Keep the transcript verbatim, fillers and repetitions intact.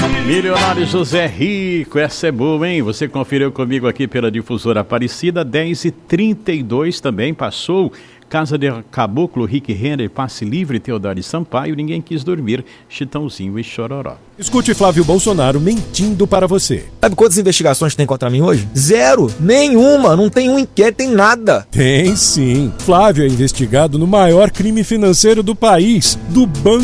Milionário José Rico, essa é boa, hein? Você conferiu comigo aqui pela Difusora Aparecida, dez e trinta e dois também passou. Casa de Caboclo, Rick Renner, Passe Livre, Teodoro Sampaio, Ninguém Quis Dormir, Chitãozinho e Chororó. Escute Flávio Bolsonaro mentindo para você. Sabe quantas investigações tem contra mim hoje? Zero! Nenhuma! Não tem um inquérito, tem nada! Tem sim. Flávio é investigado no maior crime financeiro do país, do Banco